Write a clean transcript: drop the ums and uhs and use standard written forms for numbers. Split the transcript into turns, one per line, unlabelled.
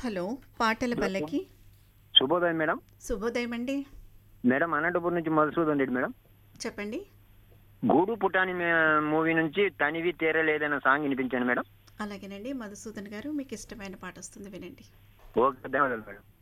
Hello! పాటల
hello.
పల్లకి.
శుభోదయం మేడం.
శుభోదయం అండి.
మేడం అనంతపురం నుంచి మధుసూదన్ రెడ్డి మేడం.
చెప్పండి.
'గూడు పుటాని' మూవీ నుంచి 'తనివి తీరలేదన్న' సాంగ్ వినిపించండి మేడం.
అలాగేనండి. మధుసూదన్ గారు మీకిష్టమైన పాటొస్తుంది వినండి.
ఓకే. ధన్యవాదాలు మేడం.